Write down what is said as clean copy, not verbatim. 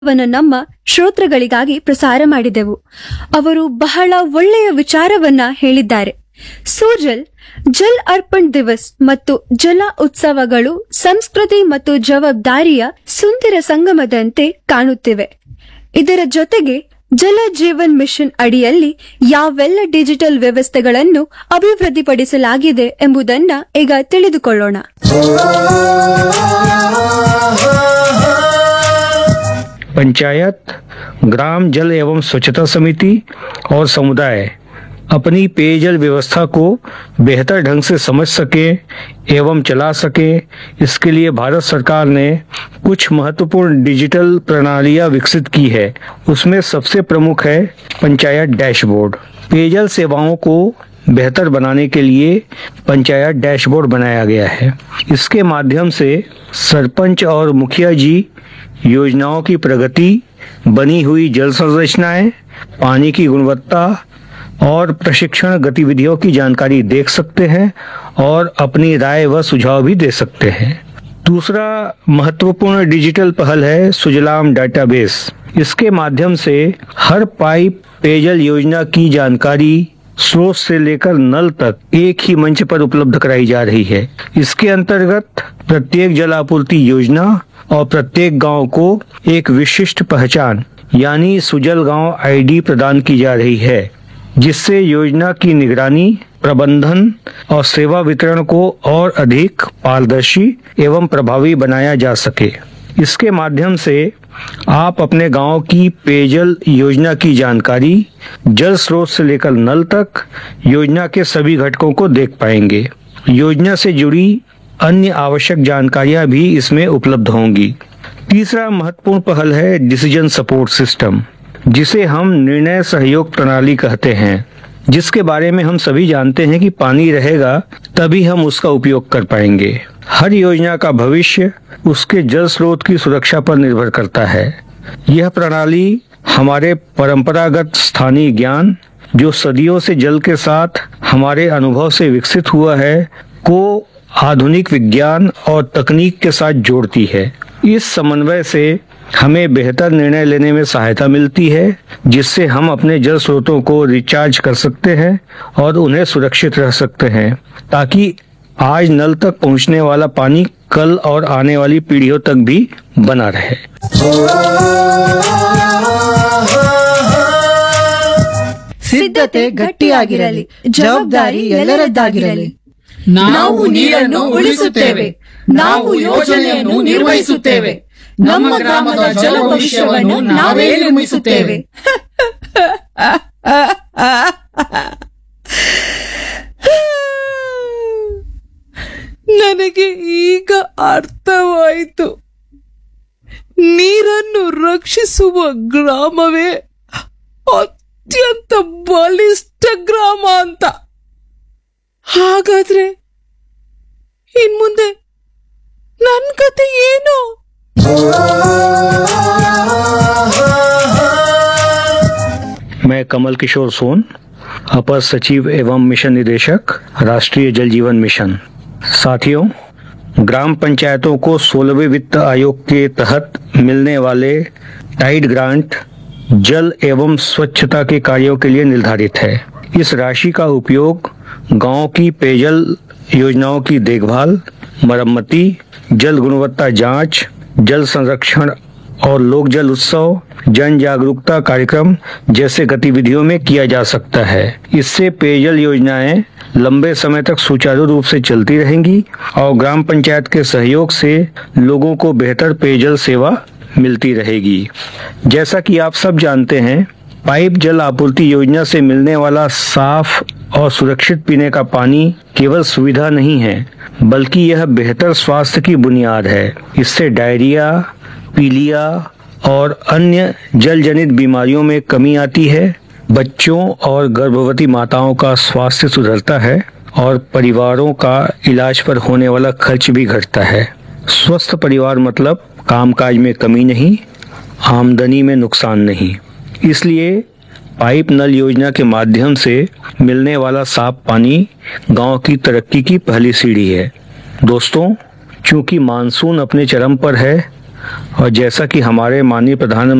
ವನ್ನು ನಮ್ಮ ಶ್ರೋತೃಗಳಿಗಾಗಿ ಪ್ರಸಾರ ಮಾಡಿದೆವು. ಅವರು ಬಹಳ ಒಳ್ಳೆಯ ವಿಚಾರವನ್ನ ಹೇಳಿದ್ದಾರೆ. ಸೂಜಲ್ ಜಲ್ ಅರ್ಪಣ್ ದಿವಸ್ ಮತ್ತು ಜಲ ಉತ್ಸವಗಳು ಸಂಸ್ಕೃತಿ ಮತ್ತು ಜವಾಬ್ದಾರಿಯ ಸುಂದರ ಸಂಗಮದಂತೆ ಕಾಣುತ್ತಿವೆ. ಇದರ ಜೊತೆಗೆ ಜಲ ಜೀವನ್ ಮಿಷನ್ ಅಡಿಯಲ್ಲಿ ಯಾವೆಲ್ಲ ಡಿಜಿಟಲ್ ವ್ಯವಸ್ಥೆಗಳನ್ನು ಅಭಿವೃದ್ಧಿಪಡಿಸಲಾಗಿದೆ ಎಂಬುದನ್ನ ಈಗ ತಿಳಿದುಕೊಳ್ಳೋಣ. पंचायत, ग्राम जल एवं स्वच्छता समिति और समुदाय अपनी पेयजल व्यवस्था को बेहतर ढंग से समझ सके एवं चला सके, इसके लिए भारत सरकार ने कुछ महत्वपूर्ण डिजिटल प्रणालियां विकसित की है. उसमें सबसे प्रमुख है पंचायत डैशबोर्ड. पेयजल सेवाओं को बेहतर बनाने के लिए पंचायत डैशबोर्ड बनाया गया है. इसके माध्यम से सरपंच और मुखिया जी योजनाओं की प्रगति, बनी हुई जल संरचनाएं, पानी की गुणवत्ता और प्रशिक्षण गतिविधियों की जानकारी देख सकते हैं और अपनी राय व सुझाव भी दे सकते हैं. दूसरा महत्वपूर्ण डिजिटल पहल है सुजलाम डाटाबेस. इसके माध्यम से हर पाइप पेयजल योजना की जानकारी स्रोत से लेकर नल तक एक ही मंच पर उपलब्ध कराई जा रही है. इसके अंतर्गत प्रत्येक जल आपूर्ति योजना और प्रत्येक गांव को एक विशिष्ट पहचान यानी सुजल गांव आईडी प्रदान की जा रही है, जिससे योजना की निगरानी, प्रबंधन और सेवा वितरण को और अधिक पारदर्शी एवं प्रभावी बनाया जा सके. इसके माध्यम से आप अपने गांव की पेयजल योजना की जानकारी जल स्रोत से लेकर नल तक योजना के सभी घटकों को देख पाएंगे. योजना से जुड़ी अन्य आवश्यक जानकारियां भी इसमें उपलब्ध होंगी. तीसरा महत्वपूर्ण पहल है डिसीजन सपोर्ट सिस्टम, जिसे हम निर्णय सहयोग प्रणाली कहते हैं, जिसके बारे में हम सभी जानते हैं कि पानी रहेगा तभी हम उसका उपयोग कर पाएंगे. हर योजना का भविष्य उसके जल स्रोत की सुरक्षा पर निर्भर करता है. यह प्रणाली हमारे परंपरागत स्थानीय ज्ञान, जो सदियों से जल के साथ हमारे अनुभव से विकसित हुआ है, को आधुनिक विज्ञान और तकनीक के साथ जोड़ती है. इस समन्वय से हमें बेहतर निर्णय लेने में सहायता मिलती है, जिससे हम अपने जल स्रोतों को रिचार्ज कर सकते हैं और उन्हें सुरक्षित रख सकते हैं, ताकि आज नल तक पहुंचने वाला पानी कल और आने वाली पीढ़ियों तक भी बना रहे. ಸಿದ್ಧತೆ ಗಟ್ಟಿಯಾಗಿರಲಿ, ಜವಾಬ್ದಾರಿ ಎಲ್ಲರದ್ದಾಗಿರಲಿ. ನಾವು ನೀರನ್ನು ಉಳಿಸುತ್ತೇವೆ, ನಾವು ಯೋಜನೆಯನ್ನು ನಿರ್ವಹಿಸುತ್ತೇವೆ, ನಮ್ಮ ಗ್ರಾಮದ ಜಲ ಭವಿಷ್ಯವನ್ನು ನಾವೇ ನಿರ್ಮಿಸುತ್ತೇವೆ. ನನಗೆ ಈಗ ಅರ್ಥವಾಯಿತು. ನೀರನ್ನು ರಕ್ಷಿಸುವ ಗ್ರಾಮವೇ ಅತ್ಯಂತ ಬಲಿಷ್ಠ ಗ್ರಾಮ ಅಂತ. ಹಾಗಾದ್ರೆ ಇನ್ಮುಂದೆ ನನ್ ಕತೆ ಏನು? मैं कमल किशोर सोन, अपर सचिव एवं मिशन निदेशक, राष्ट्रीय जल जीवन मिशन. साथियों, ग्राम पंचायतों को 16वें वित्त आयोग के तहत मिलने वाले टाइड ग्रांट जल एवं स्वच्छता के कार्यों के लिए निर्धारित है. इस राशि का उपयोग गांव की पेयजल योजनाओं की देखभाल, मरम्मती, जल गुणवत्ता जांच, जल संरक्षण और लोक जल उत्सव, जन जागरूकता कार्यक्रम जैसे गतिविधियों में किया जा सकता है. इससे पेयजल योजनाएं लंबे समय तक सुचारू रूप से चलती रहेंगी और ग्राम पंचायत के सहयोग से लोगों को बेहतर पेयजल सेवा मिलती रहेगी. जैसा कि आप सब जानते हैं, पाइप जल आपूर्ति योजना से मिलने वाला साफ और सुरक्षित पीने का पानी केवल सुविधा नहीं है, बल्कि यह बेहतर स्वास्थ्य की बुनियाद है. इससे डायरिया, पीलिया और अन्य जल जनित बीमारियों में कमी आती है, बच्चों और गर्भवती माताओं का स्वास्थ्य सुधरता है और परिवारों का इलाज पर होने वाला खर्च भी घटता है. स्वस्थ परिवार मतलब कामकाज में कमी नहीं, आमदनी में नुकसान नहीं. इसलिए पाइप नल योजना के माध्यम से मिलने वाला साफ पानी गांव की तरक्की की पहली सीढ़ी है. दोस्तों, चूंकि मानसून अपने चरम पर है और जैसा कि हमारे माननीय प्रधानमंत्री